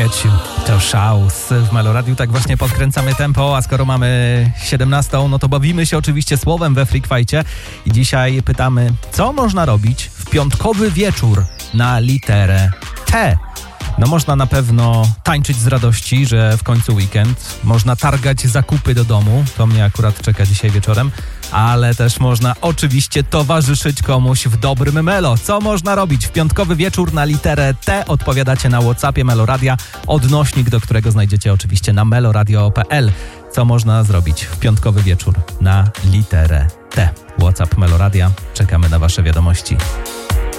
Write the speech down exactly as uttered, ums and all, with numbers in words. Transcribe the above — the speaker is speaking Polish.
Get You. To Szaus w Meloradiu. Tak właśnie podkręcamy tempo, a skoro mamy siedemnastą, no to bawimy się oczywiście słowem we Freak Fight'cie i dzisiaj pytamy, co można robić w piątkowy wieczór na literę T. No można na pewno tańczyć z radości, że w końcu weekend. Można targać zakupy do domu. To mnie akurat czeka dzisiaj wieczorem. Ale też można oczywiście towarzyszyć komuś w dobrym melo. Co można robić w piątkowy wieczór na literę T? Odpowiadacie na WhatsAppie Meloradia, odnośnik do którego znajdziecie oczywiście na meloradio kropka p l. Co można zrobić w piątkowy wieczór na literę T? WhatsApp Meloradia. Czekamy na wasze wiadomości.